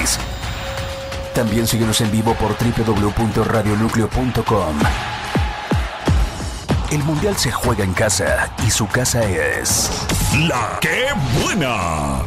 gratis. También síguenos en vivo por www.radionucleo.com. El Mundial se juega en casa y su casa es... ¡La Qué Buena!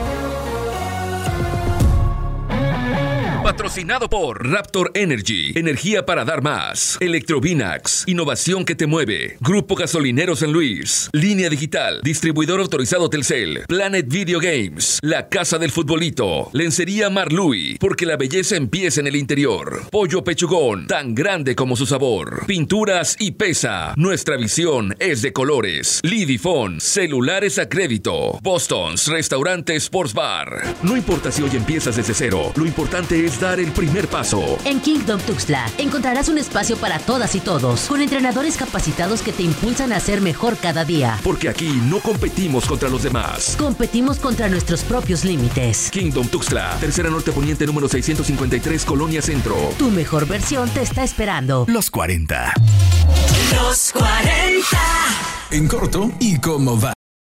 Patrocinado por Raptor Energy, energía para dar más. Electrovinax, innovación que te mueve. Grupo Gasolinero San Luis. Línea Digital, distribuidor autorizado Telcel. Planet Video Games, la casa del futbolito. Lencería Marlui, porque la belleza empieza en el interior. Pollo Pechugón, tan grande como su sabor. Pinturas y Pesa, nuestra visión es de colores. Lidifone, celulares a crédito. Boston's, restaurante Sports Bar. No importa si hoy empiezas desde cero, lo importante es dar el primer paso. En Kingdom Tuxtla encontrarás un espacio para todas y todos, con entrenadores capacitados que te impulsan a ser mejor cada día. Porque aquí no competimos contra los demás. Competimos contra nuestros propios límites. Kingdom Tuxtla, Tercera Norte Poniente número 653, Colonia Centro. Tu mejor versión te está esperando. Los 40. Los 40. En corto y cómo va.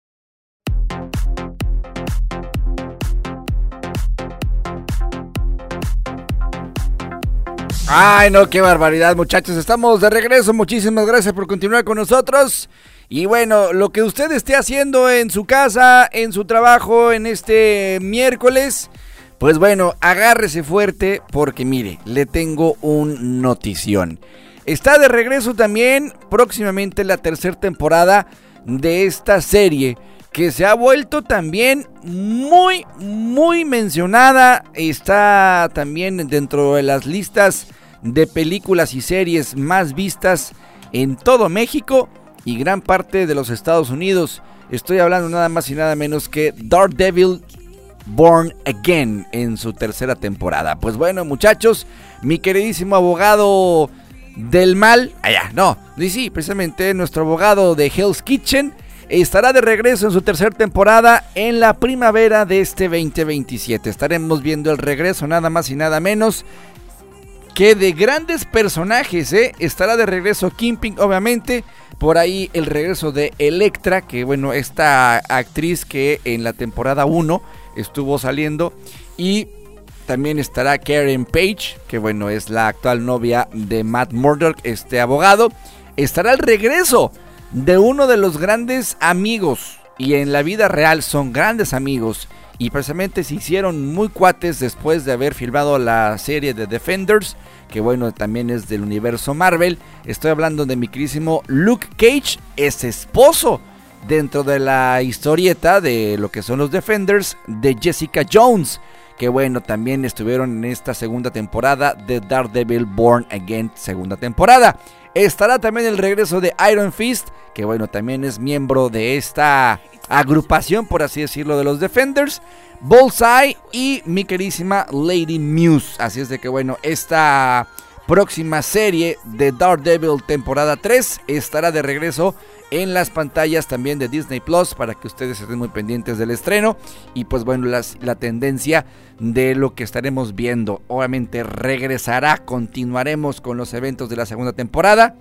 Ay, no, qué barbaridad, muchachos. Estamos de regreso. Muchísimas gracias por continuar con nosotros. Y bueno, lo que usted esté haciendo en su casa, en su trabajo, en este miércoles, pues bueno, agárrese fuerte porque mire, le tengo un notición. Está de regreso también próximamente la tercera temporada de esta serie que se ha vuelto también muy mencionada. Está también dentro de las listas de películas y series más vistas en todo México y gran parte de los Estados Unidos. Estoy hablando nada más y nada menos que Daredevil Born Again en su tercera temporada. Pues bueno, muchachos, mi queridísimo abogado del mal, sí, precisamente nuestro abogado de Hell's Kitchen estará de regreso en su tercera temporada en la primavera de este 2027. Estaremos viendo el regreso nada más y nada menos que de grandes personajes, estará de regreso Kingpin, obviamente, por ahí el regreso de Elektra, que bueno, esta actriz que en la temporada 1 estuvo saliendo, y también estará Karen Page, que bueno, es la actual novia de Matt Murdock, este abogado. Estará el regreso de uno de los grandes amigos, y en la vida real son grandes amigos, y precisamente se hicieron muy cuates después de haber filmado la serie de Defenders, que bueno, también es del universo Marvel. Estoy hablando de mi queridísimo Luke Cage, es esposo dentro de la historieta de lo que son los Defenders de Jessica Jones, que bueno, también estuvieron en esta segunda temporada de Daredevil Born Again, segunda temporada. Estará también el regreso de Iron Fist, que bueno, también es miembro de esta agrupación, por así decirlo, de los Defenders. Bullseye y mi queridísima Lady Muse. Así es de que bueno, esta próxima serie de Daredevil temporada 3 estará de regreso en las pantallas también de Disney Plus, para que ustedes estén muy pendientes del estreno. Y pues bueno, la tendencia de lo que estaremos viendo. Obviamente regresará, continuaremos con los eventos de la segunda temporada,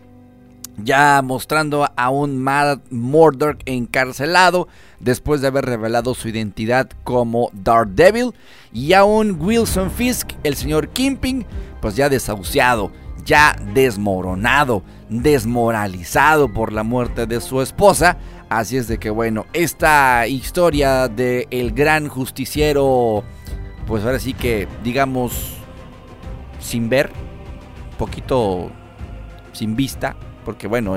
ya mostrando a un Matt Murdock encarcelado después de haber revelado su identidad como Daredevil, y a un Wilson Fisk, el señor Kingpin, pues ya desahuciado, ya desmoronado, desmoralizado por la muerte de su esposa. Así es de que bueno, esta historia de el gran justiciero, pues ahora sí que digamos sin ver, poquito sin vista, porque bueno,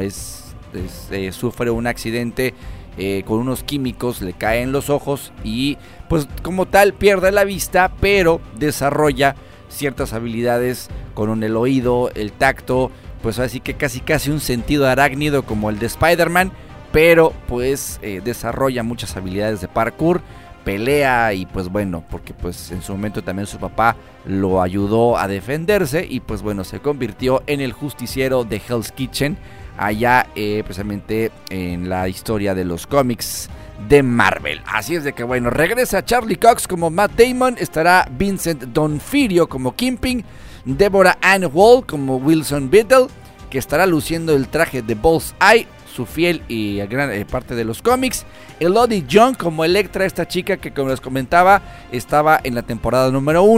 sufre un accidente con unos químicos, le caen los ojos y pues como tal pierde la vista, pero desarrolla ciertas habilidades con el oído, el tacto, pues así que casi un sentido arácnido como el de Spider-Man, pero pues desarrolla muchas habilidades de parkour, pelea y pues bueno, porque pues en su momento también su papá lo ayudó a defenderse y pues bueno, se convirtió en el justiciero de Hell's Kitchen allá precisamente en la historia de los cómics de Marvel. Así es de que bueno, regresa Charlie Cox como Matt Damon, estará Vincent D'Onofrio como Kingpin, Deborah Ann Wall como Wilson Beetle, que estará luciendo el traje de Bullseye, su fiel y gran parte de los cómics. Elodie Young como Elektra, esta chica que como les comentaba estaba en la temporada número 1.